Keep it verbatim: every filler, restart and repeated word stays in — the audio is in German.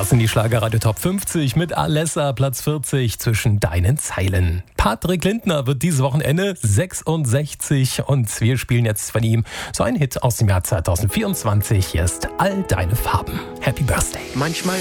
Das sind die Schlagerradio Top fünfzig mit Alessa, Platz vierzig zwischen deinen Zeilen. Patrick Lindner wird dieses Wochenende sechsundsechzig und wir spielen jetzt von ihm so einen Hit aus dem Jahr zweitausendvierundzwanzig. Hier ist All deine Farben. Happy Birthday. Manchmal